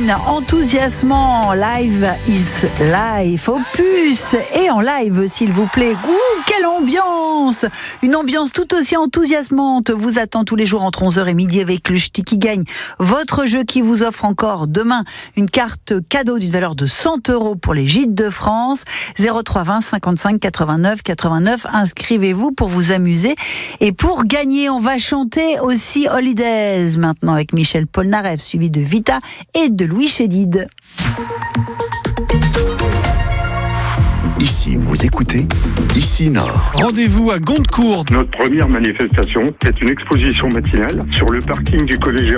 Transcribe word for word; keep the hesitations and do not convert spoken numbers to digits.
Queen, enthousiasmant, live is life, opus et en live s'il vous plaît. Ouh, quelle ambiance! Une ambiance tout aussi enthousiasmante vous attend tous les jours entre onze heures et midi avec le Ch'ti qui gagne. Votre jeu qui vous offre encore demain une carte cadeau d'une valeur de cent euros pour les Gîtes de France. zéro trois vingt cinquante-cinq quatre-vingt-neuf quatre-vingt-neuf. Inscrivez-vous pour vous amuser et pour gagner. On va chanter aussi Holidays maintenant avec Michel Polnareff, suivi de Vita et de Louis Chédid. Ici, vous écoutez Ici Nord. Rendez-vous à Gondecourt. Notre première manifestation est une exposition matinale sur le parking du collège